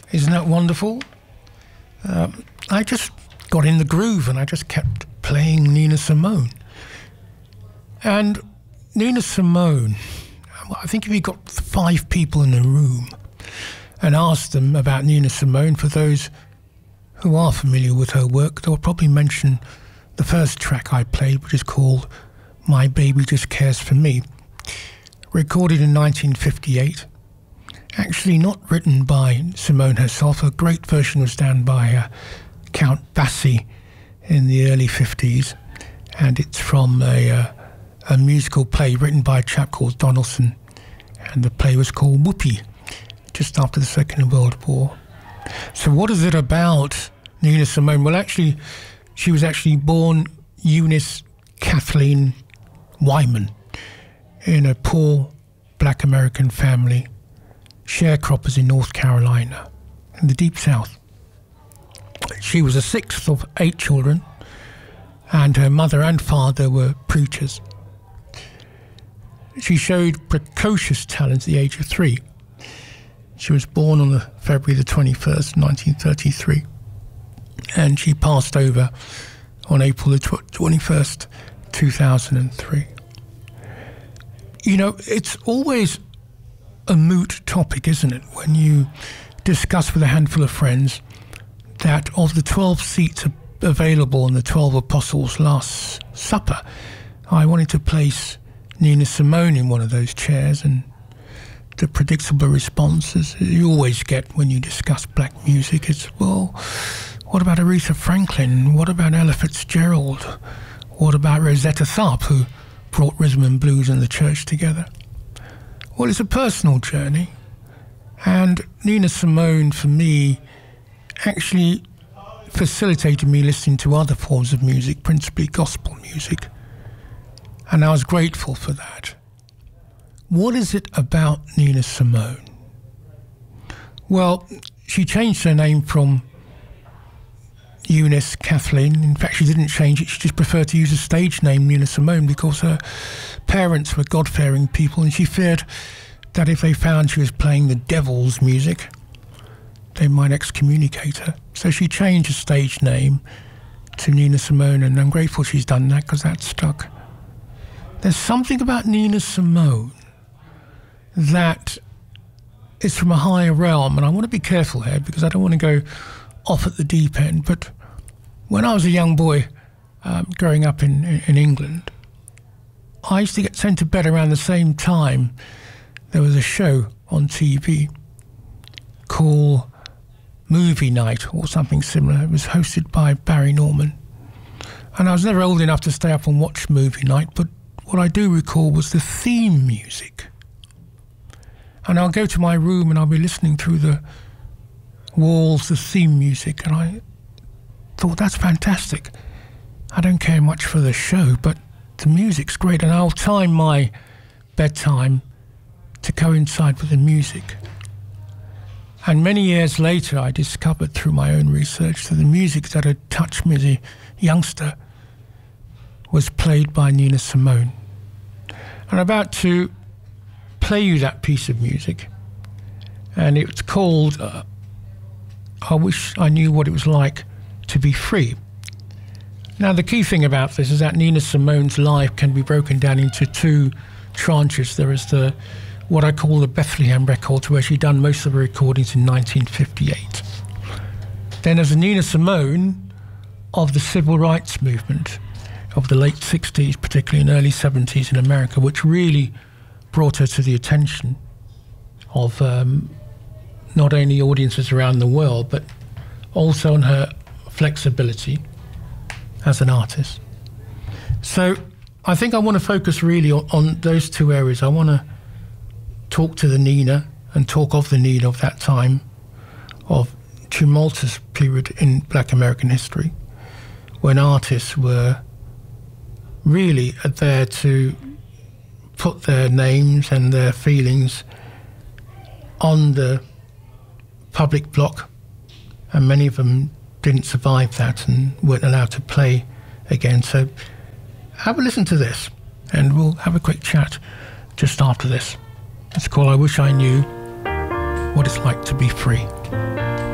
Isn't that wonderful? I just got in the groove and I just kept playing Nina Simone. And Nina Simone, I think if you got 5 people in a room and asked them about Nina Simone, for those who are familiar with her work, they'll probably mention the first track I played, which is called My Baby Just Cares For Me, recorded in 1958. Actually not written by Simone herself. A great version was done by Count Basie in the early 50s, and it's from a musical play written by a chap called Donaldson, and the play was called Whoopee, just after the Second World War. So what is it about Nina Simone? Well, actually, she was actually born Eunice Kathleen Wyman in a poor black American family, sharecroppers in North Carolina, in the Deep South. She was the 6th of 8 children, and her mother and father were preachers. She showed precocious talent at the age of 3. She was born on February the 21st, 1933, and she passed over on April the 21st, 2003. You know, it's always a moot topic, isn't it, when you discuss with a handful of friends that of the 12 seats available in the 12 Apostles' Last Supper, I wanted to place Nina Simone in one of those chairs, and the predictable responses you always get when you discuss black music is, well, what about Aretha Franklin? What about Ella Fitzgerald? What about Rosetta Tharpe, who brought rhythm and blues and the church together? Well, it's a personal journey, and Nina Simone, for me, actually facilitated me listening to other forms of music, principally gospel music, and I was grateful for that. What is it about Nina Simone? Well, she changed her name from Eunice Kathleen. In fact, she didn't change it. She just preferred to use a stage name, Nina Simone, because her parents were God-fearing people, and she feared that if they found she was playing the devil's music, they might excommunicate her. So she changed her stage name to Nina Simone, and I'm grateful she's done that because that stuck. There's something about Nina Simone that is from a higher realm, and I want to be careful here because I don't want to go off at the deep end, but when I was a young boy growing up in England, I used to get sent to bed around the same time. There was a show on TV called Movie Night or something similar. It was hosted by Barry Norman, and I was never old enough to stay up and watch Movie Night, but what I do recall was the theme music. And I'll go to my room and I'll be listening through the walls, the theme music, and I thought, that's fantastic. I don't care much for the show, but the music's great, and I'll time my bedtime to coincide with the music. And many years later, I discovered through my own research that the music that had touched me as a youngster was played by Nina Simone. I'm about to play you that piece of music, and it's called I Wish I Knew What It Was Like to Be Free. Now, the key thing about this is that Nina Simone's life can be broken down into 2 tranches. There is what I call the Bethlehem Records, where she'd done most of her recordings in 1958. Then there's the Nina Simone of the civil rights movement of the late 60s, particularly in early 70s in America, which really brought her to the attention of not only audiences around the world, but also on her flexibility as an artist. So I think I want to focus really on those 2 areas. I want to talk to the Nina and talk of the Nina of that time of tumultuous period in black American history when artists were really there to put their names and their feelings on the public block, and many of them didn't survive that and weren't allowed to play again. So have a listen to this, and we'll have a quick chat just after this. It's called I Wish I Knew What It's Like to Be Free.